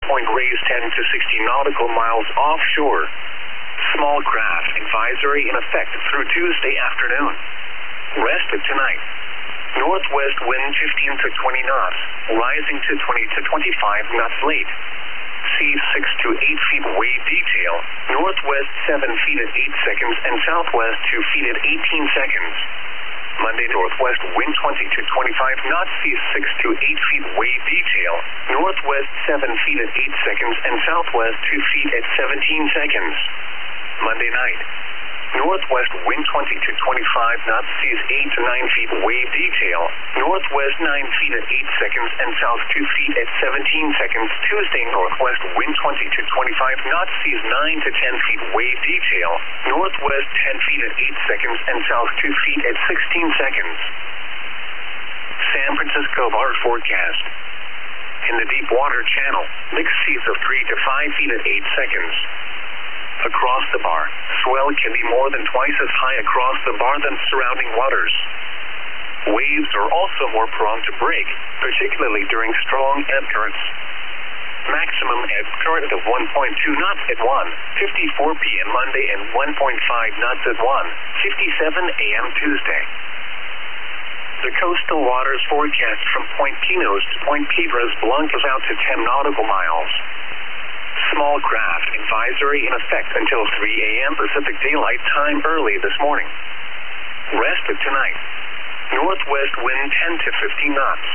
point raised 10 to 60 nautical miles offshore. Small craft advisory in effect through Tuesday afternoon. Rest of tonight. Northwest wind 15 to 20 knots, rising to 20 to 25 knots late. Seas 6 to 8 feet wave detail, northwest 7 feet at 8 seconds and southwest 2 feet at 18 seconds. Monday northwest wind 20 to 25 knots, seas 6 to 8 feet wave detail, northwest 7 feet at 8 seconds and southwest 2 feet at 17 seconds. Monday night. Northwest wind 20 to 25 knots, seas 8 to 9 feet wave detail, northwest 9 feet at 8 seconds and south 2 feet at 17 seconds. Tuesday northwest wind 20 to 25 knots, seas 9 to 10 feet wave detail, northwest 10 feet at 8 seconds and south 2 feet at 16 seconds. San Francisco bar forecast. In the deep water channel, mixed seas of 3 to 5 feet at 8 seconds. Across the bar, swell can be more than twice as high across the bar than surrounding waters. Waves are also more prone to break, particularly during strong ebb currents. Maximum ebb current of 1.2 knots at 1:54 p.m. Monday and 1.5 knots at 1:57 a.m. Tuesday. The coastal waters forecast from Point Pinos to Point Piedras Blancas out to 10 nautical miles. Small craft advisory in effect until 3 a.m. Pacific Daylight Time early this morning. Rest of tonight. Northwest wind 10 to 15 knots.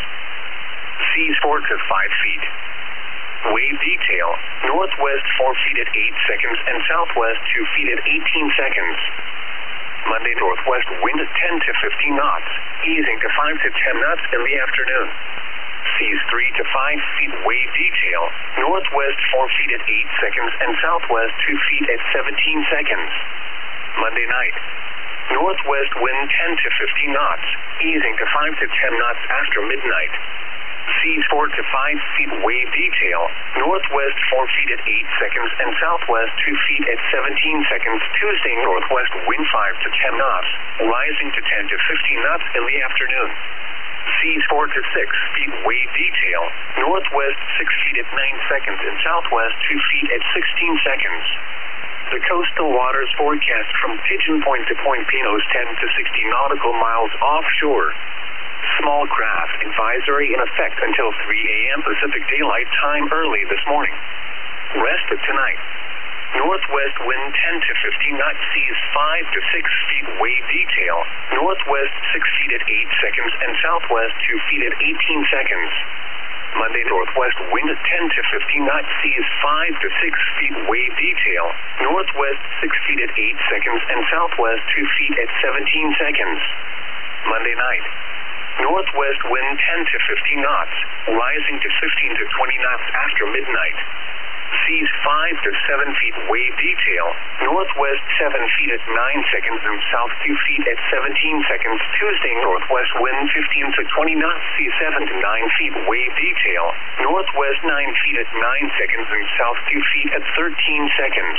Seas 4 to 5 feet. Wave detail, northwest 4 feet at 8 seconds and southwest 2 feet at 18 seconds. Monday northwest wind 10 to 15 knots, easing to 5 to 10 knots in the afternoon. Seas 3 to 5 feet wave detail, northwest 4 feet at 8 seconds and southwest 2 feet at 17 seconds. Monday night. Northwest wind 10 to 15 knots, easing to 5 to 10 knots after midnight. Seas 4 to 5 feet wave detail, northwest 4 feet at 8 seconds and southwest 2 feet at 17 seconds. Tuesday northwest wind 5 to 10 knots, rising to 10 to 15 knots in the afternoon. Seas 4 to 6 feet wave detail, northwest 6 feet at 9 seconds and southwest 2 feet at 16 seconds. The coastal waters forecast from Pigeon Point to Point Pinos 10 to 60 nautical miles offshore. Small craft advisory in effect until 3 a.m. Pacific Daylight Time early this morning. Rest of tonight. Northwest wind 10 to 15 knots, seas 5 to 6 feet wave detail, northwest 6 feet at 8 seconds and southwest 2 feet at 18 seconds. Monday northwest wind 10 to 15 knots, seas 5 to 6 feet wave detail, northwest 6 feet at 8 seconds and southwest 2 feet at 17 seconds. Monday night. Northwest wind 10 to 15 knots, rising to 15 to 20 knots after midnight. Seas 5 to 7 feet wave detail, northwest 7 feet at 9 seconds and south 2 feet at 17 seconds. Tuesday northwest wind 15 to 20 knots, seas 7 to 9 feet wave detail, northwest 9 feet at 9 seconds and south 2 feet at 13 seconds.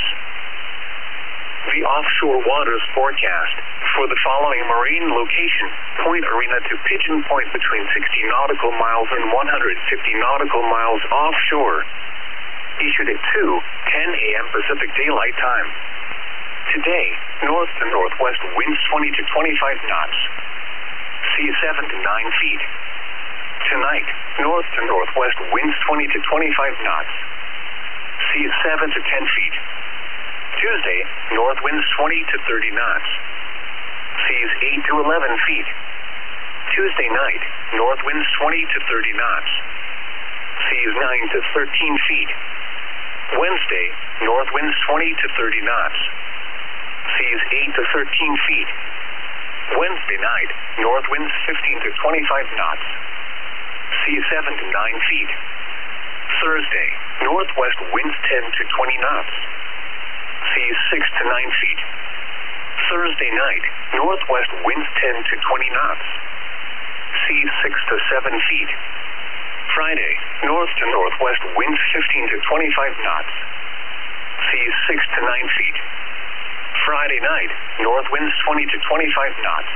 The offshore waters forecast for the following marine location, Point Arena to Pigeon Point between 60 nautical miles and 150 nautical miles offshore. Issued at 2:10 a.m. Pacific Daylight Time. Today, north to northwest winds 20 to 25 knots. Seas 7 to 9 feet. Tonight, north to northwest winds 20 to 25 knots. Seas 7 to 10 feet. Tuesday, north winds 20 to 30 knots. Seas 8 to 11 feet. Tuesday night, north winds 20 to 30 knots. Seas 9 to 13 feet. Wednesday, north winds 20 to 30 knots. Seas 8 to 13 feet. Wednesday night, north winds 15 to 25 knots. Seas 7 to 9 feet. Thursday, northwest winds 10 to 20 knots. Seas 6 to 9 feet. Thursday night, northwest winds 10 to 20 knots. Seas 6 to 7 feet. Friday, north to northwest winds 15 to 25 knots. Seas 6 to 9 feet. Friday night, north winds 20 to 25 knots.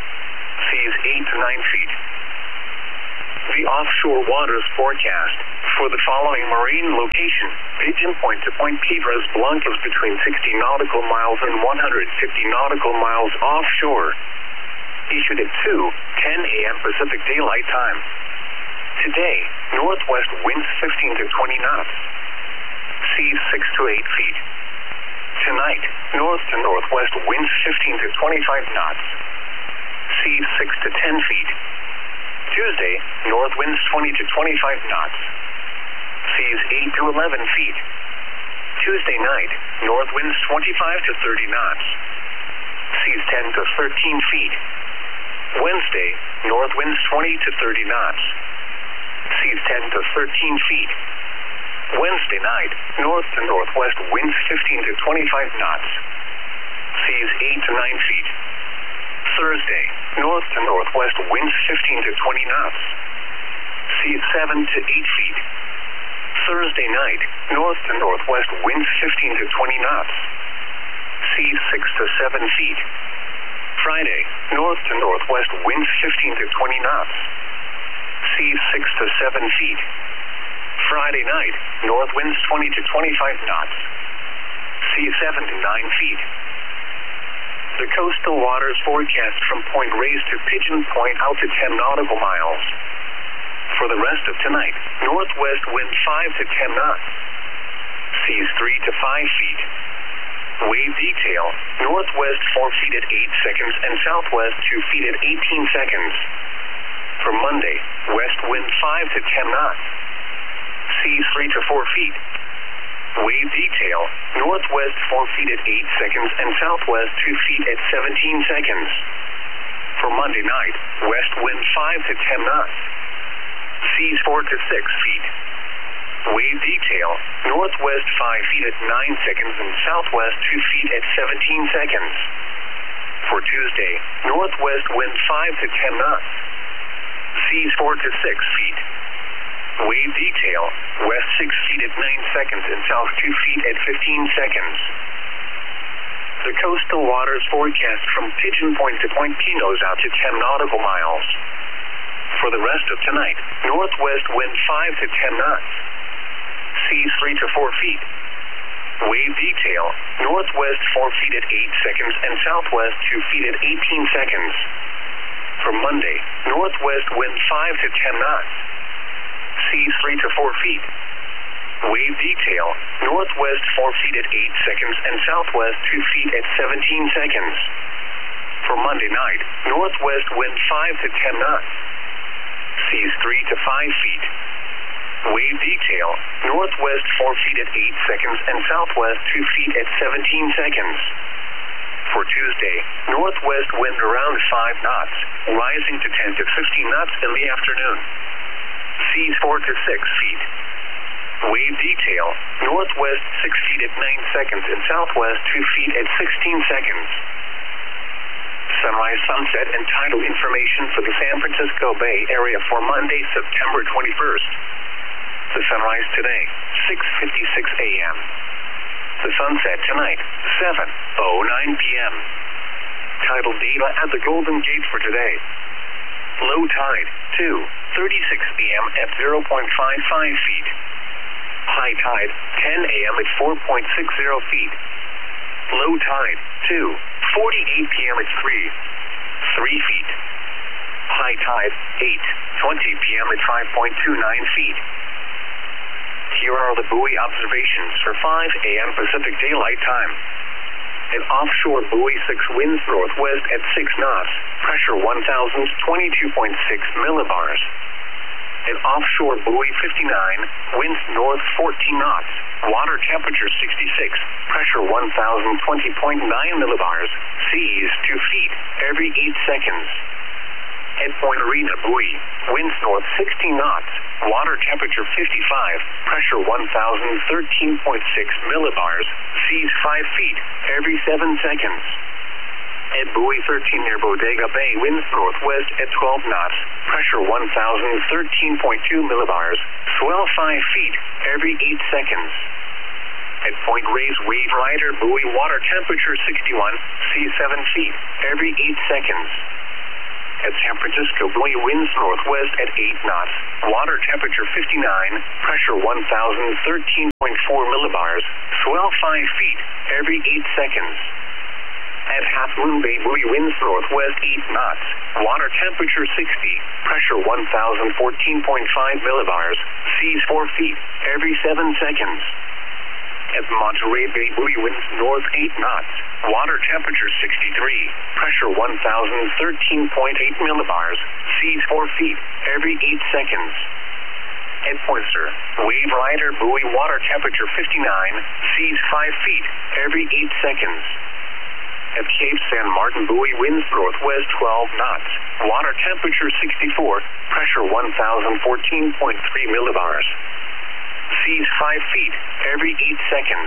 Seas 8 to 9 feet. The offshore waters forecast For the following marine location, Pigeon Point to Point Piedras Blancas between 60 nautical miles and 150 nautical miles offshore. Issued at 2:10 a.m. Pacific Daylight Time. Today, northwest winds 15 to 20 knots. Seas 6 to 8 feet. Tonight, north to northwest winds 15 to 25 knots. Seas 6 to 10 feet. Tuesday, north winds 20 to 25 knots. Seas 8 to 11 feet. Tuesday night, north winds 25 to 30 knots. Seas 10 to 13 feet. Wednesday, north winds 20 to 30 knots. Seas 10 to 13 feet. Wednesday night, north to northwest winds 15 to 25 knots. Seas 8 to 9 feet. Thursday, north to northwest winds 15 to 20 knots. Seas 7 to 8 feet. Thursday night, north to northwest winds 15 to 20 knots. Seas 6 to 7 feet. Friday, north to northwest winds 15 to 20 knots. Seas 6 to 7 feet. Friday night, north winds 20 to 25 knots. Seas 7 to 9 feet. The coastal waters forecast from Point Reyes to Pigeon Point out to 10 nautical miles. For the rest of tonight, northwest wind 5 to 10 knots. Seas 3 to 5 feet. Wave detail, northwest 4 feet at 8 seconds and southwest 2 feet at 18 seconds. For Monday, west wind 5 to 10 knots. Seas 3 to 4 feet. Wave detail, northwest 4 feet at 8 seconds and southwest 2 feet at 17 seconds. For Monday night, west wind 5 to 10 knots. Seas 4 to 6 feet. Wave detail, northwest 5 feet at 9 seconds and southwest 2 feet at 17 seconds. For Tuesday, northwest wind 5 to 10 knots. Seas 4 to 6 feet. Wave detail, west 6 feet at 9 seconds and south 2 feet at 15 seconds. The coastal waters forecast from Pigeon Point to Point Pinos out to 10 nautical miles. For the rest of tonight, northwest wind 5 to 10 knots. Seas 3 to 4 feet. Wave detail, northwest 4 feet at 8 seconds and southwest 2 feet at 18 seconds. For Monday, northwest wind 5 to 10 knots. Seas 3 to 4 feet. Wave detail, northwest 4 feet at 8 seconds and southwest 2 feet at 17 seconds. For Monday night, northwest wind 5 to 10 knots. Seas 3 to 5 feet. Wave detail, northwest 4 feet at 8 seconds and southwest 2 feet at 17 seconds. For Tuesday, northwest wind around 5 knots, rising to 10 to 15 knots in the afternoon. Seas 4 to 6 feet. Wave detail, northwest 6 feet at 9 seconds and southwest 2 feet at 16 seconds. Sunrise, sunset, and tidal information for the San Francisco Bay Area for Monday, September 21st. The sunrise today, 6:56 a.m. The sunset tonight, 7:09 p.m. Tidal data at the Golden Gate for today. Low tide, 2:36 p.m. at 0.55 feet. High tide, 10 a.m. at 4.60 feet. Low tide, 2:48 p.m. at 3 feet. High tide, 8:20 p.m. at 5.29 feet. Here are the buoy observations for 5 a.m. Pacific Daylight Time. An offshore buoy 6 winds northwest at 6 knots, pressure 1,022.6 millibars. An offshore buoy 59, winds north 14 knots, water temperature 66, pressure 1,020.9 millibars, seas 2 feet every 8 seconds. At Point Arena buoy, winds north 16 knots, water temperature 55, pressure 1,013.6 millibars, seas 5 feet every 7 seconds. At buoy 13 near Bodega Bay, winds northwest at 12 knots, pressure 1,013.2 millibars, swell 5 feet every 8 seconds. At Point Reyes Wave Rider buoy, water temperature 61, seas 7 feet every 8 seconds. At San Francisco, buoy winds northwest at 8 knots. Water temperature 59, pressure 1,013.4 millibars. Swell 5 feet every 8 seconds. At Half Moon Bay, buoy winds northwest 8 knots. Water temperature 60, pressure 1,014.5 millibars. Seas 4 feet every 7 seconds. At Monterey Bay, buoy winds north 8 knots. Water temperature 63, pressure 1,013.8 millibars. Seas 4 feet every 8 seconds. At Poinsett, wave rider buoy, water temperature 59, seas 5 feet every 8 seconds. At Cape San Martin, buoy winds northwest 12 knots. Water temperature 64, pressure 1,014.3 millibars. Seas 5 feet every 8 seconds.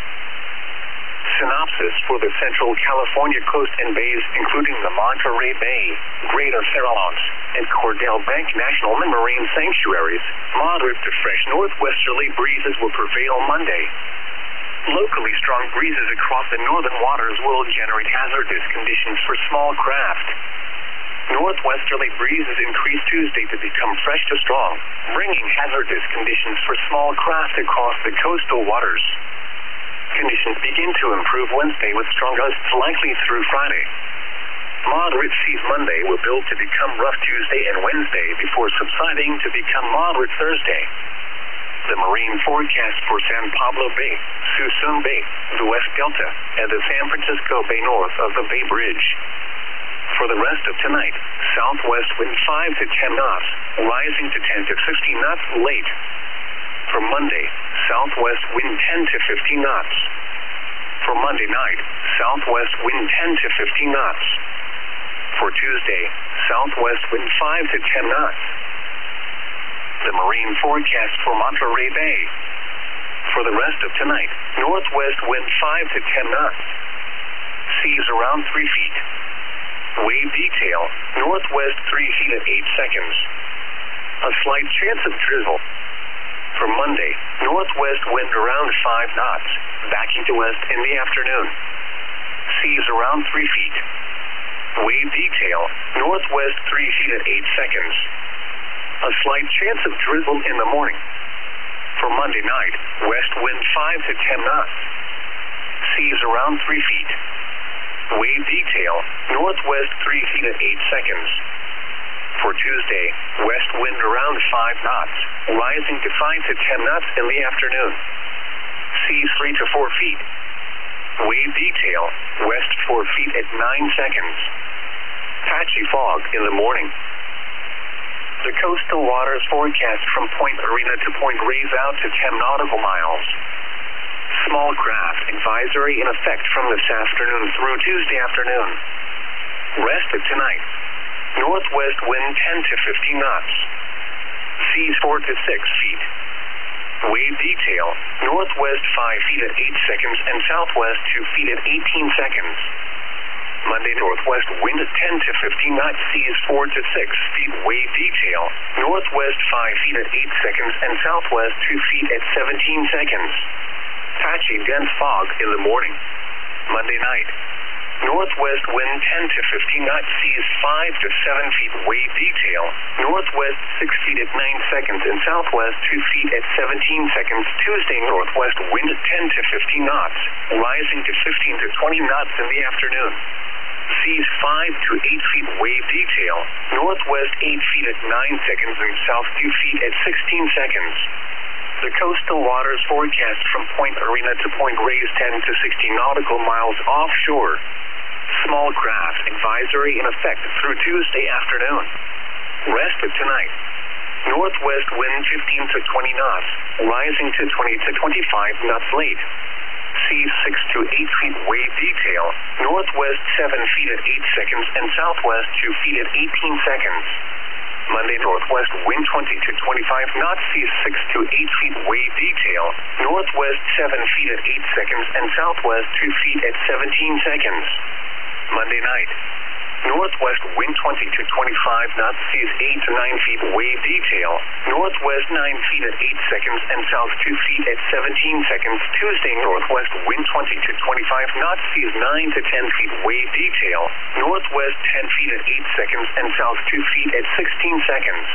Synopsis for the Central California coast and bays, including the Monterey Bay, Greater Farallones, and Cordell Bank National Marine Sanctuaries. Moderate to fresh northwesterly breezes will prevail Monday. Locally strong breezes across the northern waters will generate hazardous conditions for small craft. Northwesterly breezes increase Tuesday to become fresh to strong, bringing hazardous conditions for small craft across the coastal waters. Conditions begin to improve Wednesday with strong gusts likely through Friday. Moderate seas Monday will build to become rough Tuesday and Wednesday before subsiding to become moderate Thursday. The marine forecast for San Pablo Bay, Suisun Bay, the West Delta, and the San Francisco Bay north of the Bay Bridge. For the rest of tonight, southwest wind 5 to 10 knots, rising to 10 to 15 knots late. For Monday, southwest wind 10 to 15 knots. For Monday night, southwest wind 10 to 15 knots. For Tuesday, southwest wind 5 to 10 knots. The marine forecast for Monterey Bay. For the rest of tonight, northwest wind 5 to 10 knots. Seas around 3 feet. Wave detail, northwest 3 feet at 8 seconds. A slight chance of drizzle. For Monday, northwest wind around 5 knots, backing to west in the afternoon. Seas around 3 feet. Wave detail, northwest 3 feet at 8 seconds. A slight chance of drizzle in the morning. For Monday night, west wind 5 to 10 knots. Seas around 3 feet. Wave detail, northwest 3 feet at 8 seconds. For Tuesday, west wind around 5 knots, rising to 5 to 10 knots in the afternoon. Seas 3 to 4 feet. Wave detail, west 4 feet at 9 seconds. Patchy fog in the morning. The coastal waters forecast from Point Arena to Point Reyes out to 10 nautical miles. Small craft advisory in effect from this afternoon through Tuesday afternoon. Rest of tonight. Northwest wind 10 to 15 knots. Seas 4 to 6 feet. Wave detail, northwest 5 feet at 8 seconds and southwest 2 feet at 18 seconds. Monday, northwest wind 10 to 15 knots, seas 4 to 6 feet. Wave detail, northwest 5 feet at 8 seconds and southwest 2 feet at 17 seconds. Patchy dense fog in the morning. Monday night. Northwest wind 10 to 15 knots, seas 5 to 7 feet. Wave detail, northwest 6 feet at 9 seconds and southwest 2 feet at 17 seconds. Tuesday, northwest wind 10 to 15 knots, rising to 15 to 20 knots in the afternoon. Seas 5 to 8 feet. Wave detail, northwest 8 feet at 9 seconds and south 2 feet at 16 seconds. The coastal waters forecast from Point Arena to Point Reyes 10 to 60 nautical miles offshore. Small craft advisory in effect through Tuesday afternoon. Rest of tonight. Northwest wind 15 to 20 knots, rising to 20 to 25 knots late. Seas 6 to 8 feet. Wave detail, northwest 7 feet at 8 seconds and southwest 2 feet at 18 seconds. Monday, northwest wind 20 to 25 knots, seas 6 to 8 feet. Wave detail, northwest 7 feet at 8 seconds and southwest 2 feet at 17 seconds. Monday night. Northwest wind 20 to 25 knots, seas 8 to 9 feet, wave detail. Northwest 9 feet at 8 seconds and south 2 feet at 17 seconds. Tuesday, northwest wind 20 to 25 knots, seas 9 to 10 feet, wave detail. Northwest 10 feet at 8 seconds and south 2 feet at 16 seconds.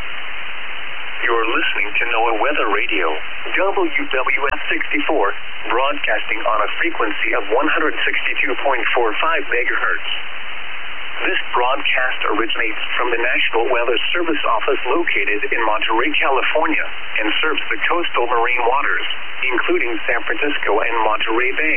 You're listening to NOAA Weather Radio, WWF 64, broadcasting on a frequency of 162.45 megahertz. This broadcast originates from the National Weather Service Office located in Monterey, California, and serves the coastal marine waters, including San Francisco and Monterey Bay.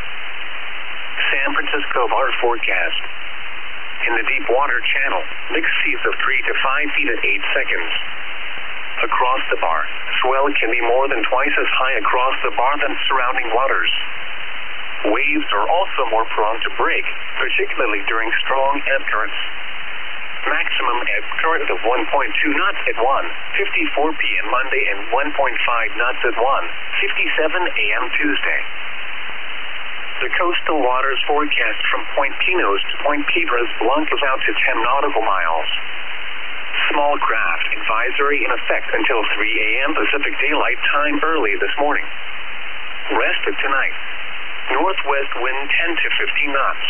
San Francisco bar forecast. In the deep water channel, mixed seas of 3 to 5 feet at 8 seconds. Across the bar, swell can be more than twice as high across the bar than surrounding waters. Waves are also more prone to break, particularly during strong ebb currents. Maximum ebb current of 1.2 knots at 1:54 p.m. Monday and 1.5 knots at 1:57 a.m. Tuesday. The coastal waters forecast from Point Pinos to Point Piedras Blancas out to 10 nautical miles. Small craft advisory in effect until 3 a.m. Pacific Daylight Time early this morning. Rest of tonight. Northwest wind 10 to 15 knots.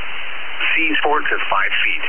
Seas 4 to 5 feet.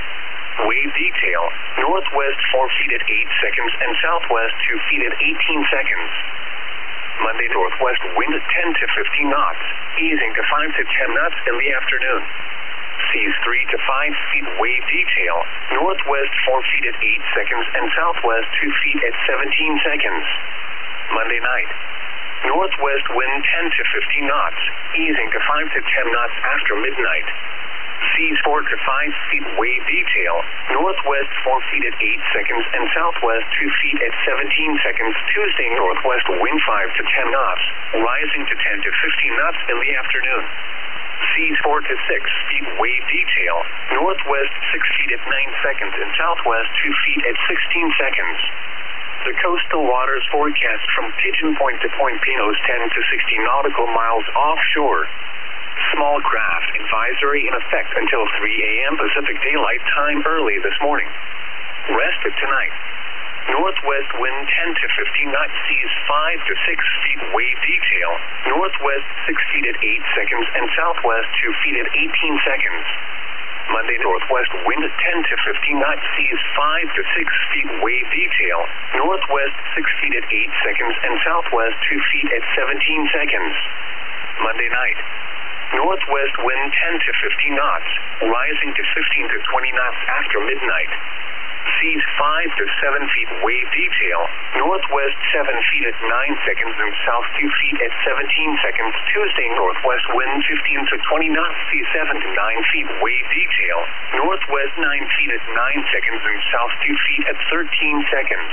Wave detail, northwest 4 feet at 8 seconds and southwest 2 feet at 18 seconds. Monday, northwest wind 10 to 15 knots, easing to 5 to 10 knots in the afternoon. Seas 3 to 5 feet, wave detail, northwest 4 feet at 8 seconds and southwest 2 feet at 17 seconds. Monday night, northwest wind 10 to 15 knots, easing to 5 to 10 knots after midnight. Seas 4 to 5 feet, wave detail, northwest 4 feet at 8 seconds and southwest 2 feet at 17 seconds. Tuesday, northwest wind 5 to 10 knots, rising to 10 to 15 knots in the afternoon. Seas 4 to 6 feet, wave detail, northwest 6 feet at 9 seconds and southwest 2 feet at 16 seconds. The coastal waters forecast from Pigeon Point to Point Pinos 10 to 60 nautical miles offshore. Small craft advisory in effect until 3 a.m. Pacific Daylight Time early this morning. Rest of tonight. Northwest wind 10 to 15 knots, seas 5 to 6 feet, wave detail, northwest 6 feet at 8 seconds and southwest 2 feet at 18 seconds. Monday, northwest wind 10 to 15 knots, seas 5 to 6 feet, wave detail, northwest 6 feet at 8 seconds and southwest 2 feet at 17 seconds. Monday night, northwest wind 10 to 15 knots, rising to 15 to 20 knots after midnight. Seas 5 to 7 feet, wave detail, northwest 7 feet at 9 seconds and south 2 feet at 17 seconds. Tuesday, northwest wind 15 to 20 knots, seas 7 to 9 feet, wave detail, northwest 9 feet at 9 seconds and south 2 feet at 13 seconds.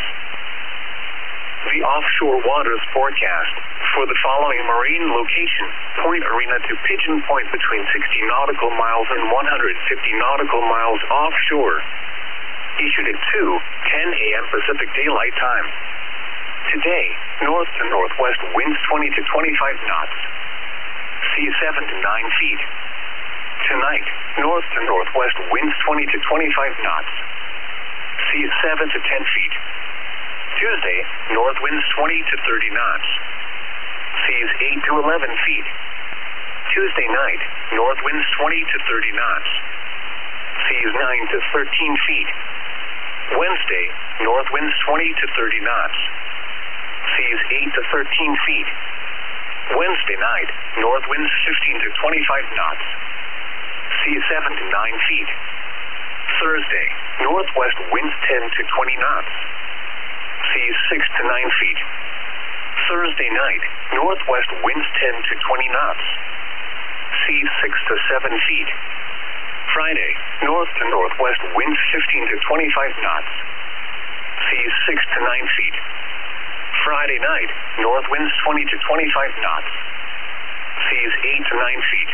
The offshore waters forecast for the following marine location: Point Arena to Pigeon Point between 60 nautical miles and 150 nautical miles offshore. Issued at 2:10 a.m. Pacific Daylight Time. Today, north to northwest winds 20 to 25 knots. Seas 7 to 9 feet. Tonight, north to northwest winds 20 to 25 knots. Seas 7 to 10 feet. Tuesday, north winds 20 to 30 knots. Seas 8 to 11 feet. Tuesday night, north winds 20 to 30 knots. Seas 9 to 13 feet. Wednesday, north winds 20 to 30 knots. Seas 8 to 13 feet. Wednesday night, north winds 15 to 25 knots. Seas 7 to 9 feet. Thursday, northwest winds 10 to 20 knots. Seas 6 to 9 feet. Thursday night, northwest winds 10 to 20 knots. Seas 6 to 7 feet. Friday, north to northwest winds 15 to 25 knots. Seas 6 to 9 feet. Friday night, north winds 20 to 25 knots. Seas 8 to 9 feet.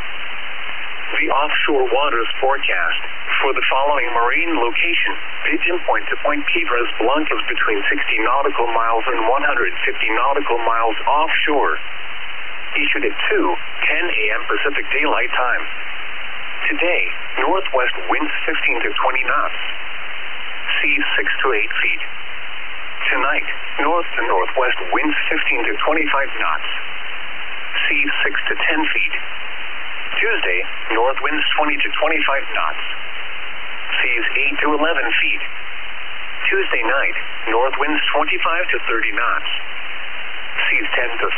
The offshore waters forecast for the following marine location: Pigeon Point to Point Piedras Blancas between 60 nautical miles and 150 nautical miles offshore. Issued at 2:10 a.m. Pacific Daylight Time. Today, northwest winds 15 to 20 knots. Seas 6 to 8 feet. Tonight, north to northwest winds 15 to 25 knots. Seas 6 to 10 feet. Tuesday, north winds 20 to 25 knots. Seas 8 to 11 feet. Tuesday night, north winds 25 to 30 knots. Seas 10 to